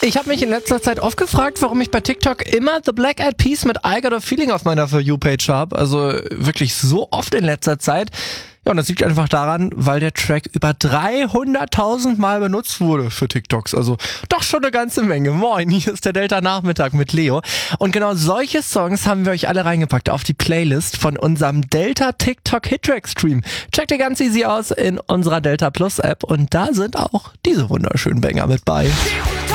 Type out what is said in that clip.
Ich habe mich in letzter Zeit oft gefragt, warum ich bei TikTok immer The Black Eyed Peas mit I Got a Feeling auf meiner For You-Page habe. Also wirklich so oft in letzter Zeit. Ja, und das liegt einfach daran, weil der Track über 300.000 Mal benutzt wurde für TikToks. Also doch schon eine ganze Menge. Moin, hier ist der Delta Nachmittag mit Leo. Und genau solche Songs haben wir euch alle reingepackt auf die Playlist von unserem Delta TikTok Hittrack Stream. Checkt ihr ganz easy aus in unserer Delta Plus App und da sind auch diese wunderschönen Banger mit bei.